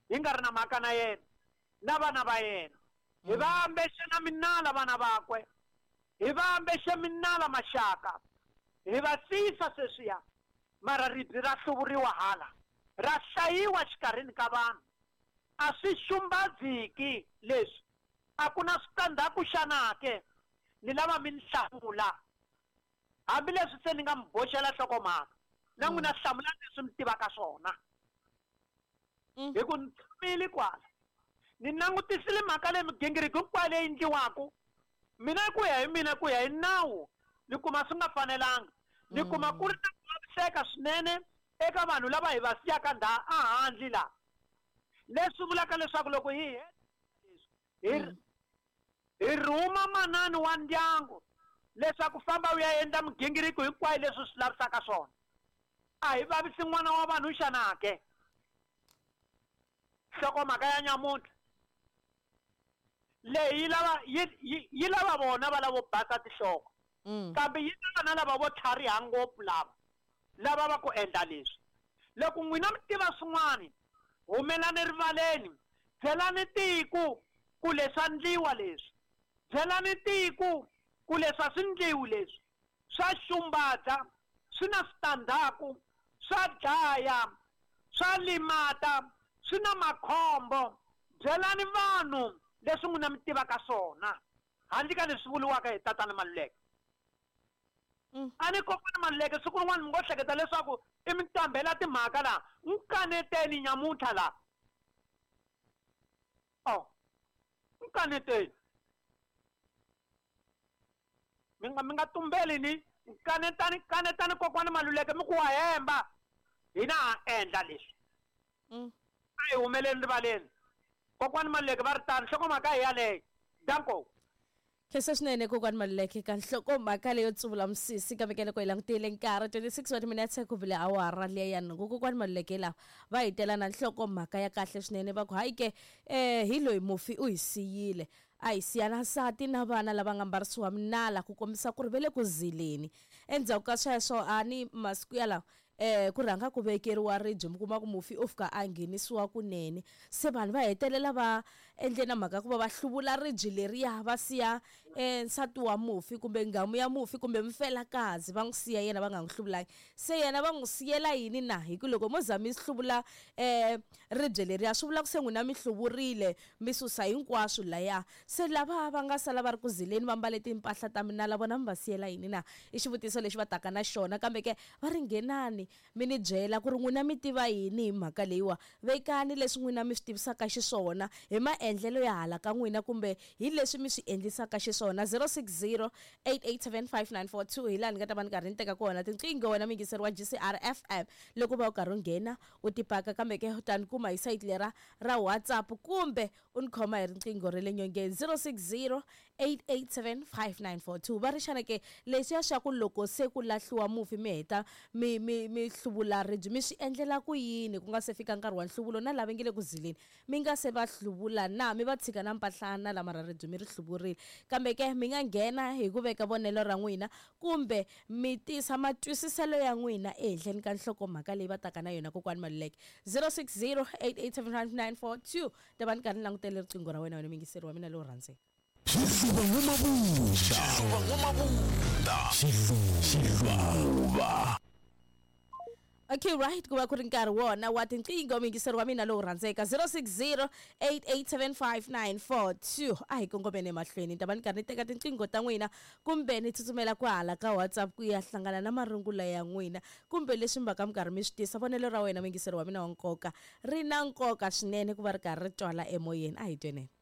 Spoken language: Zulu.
hi nga ri na mhaka na yena na vana va yena hi va ambexe na minala vana vakwe hi va ambexe minala maxaka hi va siyisa sweswiya mara ribye ra hluvuriwa hala ra hlayiwa xikarhini ka vanhu a swi xumbadziki leswi a ku na switandzhaku xanake ni lava mi ni hlamula hambileswi se ni nga mi boxela nhlokomhaka na n'wina hlamula leswi mi tivaka swona hi ku ni tshamile kwala ni langutisile mhaka leyi migingiriko hinkwayo leyi endliwaku mina ku ya hi mina ku ya hi nawu ni kuma swi nga fanelanga ni kuma ku ri na ku vaviseka swinene eka vanhu lava hi va siyaka handle laha leswi vulaka leswaku loko hi rhuma manani wa ndyangu leswaku famba u ya endla migingiriko hinkwayo leswi swi lavisaka swona a hi vavisi n'wana wa vanhu xanake nhlokomhaka ya nyamuntlha leyi yi lava vona va lavo basa tinhloko kambe yi lava na lava vo tlhariha ngopfu lava va ku endla leswi loko n'wina mi tiva swin'wani humelani rivaleni byelani tiko ku leswi endliwa leswi byelani tiko ku leswi a swi endliwi leswi swa xumbadza swi na switandzhaku swa dlaya swa limata swi na makhombo byelani vanhu leswi n'wina mi tivaka swona handle ka leswi vuliwaka hi tatana Maluleke a ni kokwana Maluleke siku rin'wana mi ngo hleketa leswaku i mi tambela timhaka laha nkaneteni nyamuntlha laha nkaneteni mi nga tumbeli ni kanetani kokwana Maluleke mi ku wa hemba hina a endla leswi a hi humeleli rivaleni kokwana Maluleke va ri tani nhlokomhaka hi yaleyo danko Kesa swinene kokwani Maluleke ka nhlokomhaka leyo tsuvula misisi ka vekele ko hi langutile nkarhi 26 wa minutes ku vile awara leya ya nhungu kokwani Maluleke lava va hitela na nhlokomhaka ya kahle swinene va ku hayi ke hi loyi mufi u hi siyile a hi siya na nsati na vana lava nga mbarisiwa minala ku kombisa ku ri ve le ku zileni endzhaku ka sweswo a ni masiku ya lawa ku rhanga ku vekeriwa ribye mi kuma ku mufi u fika a nghenisiwa kunene se vanhu va hetelela va endle na mhaka ku va hluvula ribye leriya va siya nsati wa mufi kumbe ngamu ya mufi kumbe mfelakazi va n'wi siya yena va nga n'wi hluvulangi se yena va n'wi siyela yini na hi ku loko mo za mi hluvula ribye leriya swi vula ku se n'wina mi hluvurile mi susa hinkwaswo laya se lava va nga sala va ri ku zileni va mbale timpahla ta minala vona mi va siyela yini na i xivutiso lexi va taka na xona kambe ke va ri nghenani mi ni byela ku ri n'wina mi tiva yini hi mhaka leyiwa vekani leswi n'wina mi swi tivisaka xiswona hi maendlelo ya hala ka n'wina kumbe hi leswi mi swi endlisaka xiswona 0608875942 hi laha ni nga ta va ni karhi ni teka kona tinqingho wena mingiseriwa GCR FM loko va u karhi u nghena u tipaka kambe ke u ta ni kuma hi site lera ra WhatsApp kumbe u ni khoma hi riqingho ra le nyongeni 0608875942 va ri xana ke leswi ya swa ku loko se ku lahliwa mufi mi heta mi hluvula ribye mi swi endlela ku yini ku nga se fika nkarhi wa nhluvulo na lava nge le ku zileni mi nga se va hluvula na mi va tshika na mpahlana lama ra ribye mi ri hluvurile kambe ke mi nga nghena hi ku veka vonelo ra n'wina kumbe mi tisa matwisiselo ya n'wina ehenhleni ka nhlokomhaka leyi va taka na yona kokwani Maluleke 0608875942 ta va ni karhi ni langutele riqingho ra wena wena mingiseri wa mina lowu rhandzeka Okay, right, kuba ku ri nkarhi wona wa tinqingho mingiseri wa mina lowu rhandzeka 0608875942 a hi kongomeni emahlweni ta va ni karhi ni teka tinqingho ta n'wina kumbe ni tsutsumela ku hala ka WhatsApp ku ya hlangana na marungula ya n'wina kumbe leswi mbaka mi karhi mi swi tisa vonelo ra wena mingiseri wa mina wa nkoka ri na nkoka swinene ku va ri karhi ri twala emoyeni a hi twenene